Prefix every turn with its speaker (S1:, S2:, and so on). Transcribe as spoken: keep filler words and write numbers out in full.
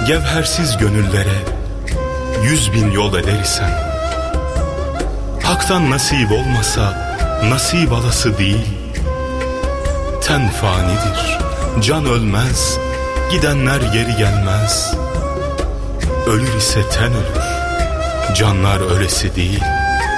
S1: Gevhersiz gönüllere yüz bin yol eder isen, haktan nasip olmasa nasip alası değil. Ten fanidir, can ölmez, gidenler geri gelmez. Ölür ise ten ölür, canlar ölesi değil.